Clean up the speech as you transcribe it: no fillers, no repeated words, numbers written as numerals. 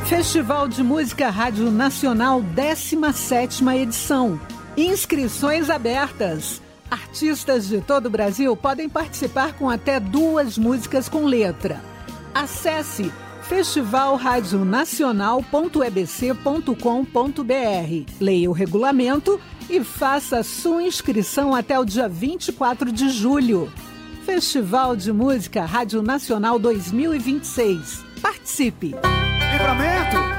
Festival de Música Rádio Nacional, 17ª edição. Inscrições abertas. Artistas de todo o Brasil podem participar com até 2 músicas com letra. Acesse festivalradionacional.ebc.com.br. Leia o regulamento e faça sua inscrição até o dia 24 de julho. Festival de Música Rádio Nacional 2026. Participe! Livramento!